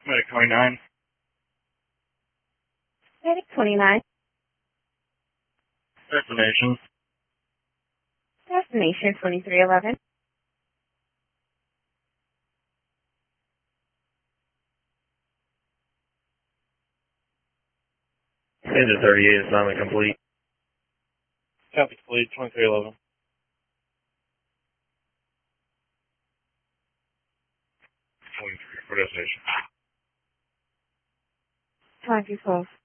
Medic 29. Medic 29. Destination. Destination 2311. Engine 38, assignment complete. Copy complete, 2311. 23 for destination. 512.